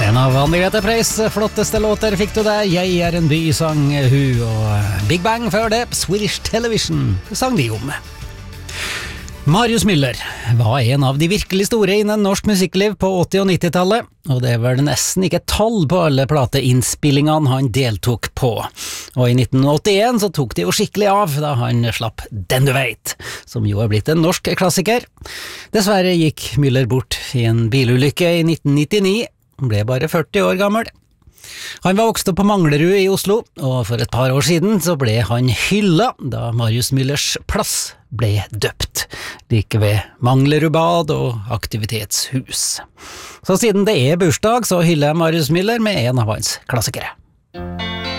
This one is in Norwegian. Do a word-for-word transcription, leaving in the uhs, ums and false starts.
En av Anne Grete Preis flotteste låter fikk du der. Jeg er en by, sang hun, og Big Bang før det, Swedish Television, sang de om. Marius Müller var en av de virkelig store innen norsk musikkliv på åtti- og nittitallet, og det var det nesten ikke tall på alle plateinnspillingene han deltok på. Og i nitten åttien så tok det jo skikkelig av da han slapp Den du vet, som jo er blitt en norsk klassiker. Dessverre gikk Müller bort i en bilulykke i nitten nittini, han ble bare førti år gammel. Han var vokst opp på Manglerud i Oslo, og for et par år siden så ble han hylla da Marius Müllers plass ble døpt, like ved Manglerud bad og aktivitetshus. Så siden det er bursdag, så hyller jeg Marius Müller med en av hans klassikere.